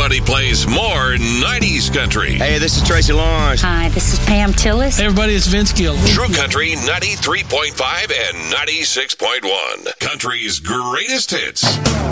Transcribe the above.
everybody plays more 90s country. Hey, this is Tracy Lawrence. Hi, this is Pam Tillis. Hey, everybody, it's Vince Gill. True Country 93.5 and 96.1. Country's greatest hits.